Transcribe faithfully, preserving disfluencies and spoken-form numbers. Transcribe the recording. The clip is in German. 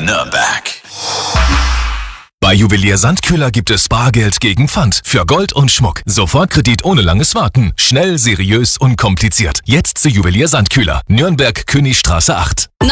Nürnberg. Bei Juwelier Sandköhler gibt es Bargeld gegen Pfand für Gold und Schmuck. Sofortkredit ohne langes Warten. Schnell, seriös, unkompliziert. Jetzt zu Juwelier Sandköhler. Nürnberg, Königstraße acht.